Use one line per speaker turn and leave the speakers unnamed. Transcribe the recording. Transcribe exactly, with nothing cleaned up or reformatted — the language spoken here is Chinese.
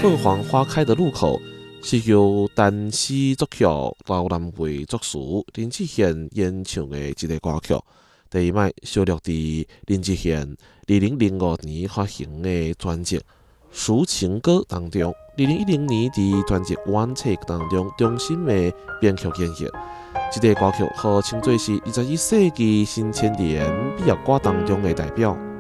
凤凰花开的路口是由单丝作曲、刘南慧作词、林志贤演唱的一个歌曲。第一摆收录伫林志贤二零零五年发行的专辑《抒情歌》当中。二零一零年伫专辑《One Take》当中重新的编曲演绎。这个歌曲号称作是二十一世纪新千年毕业歌当中的代表。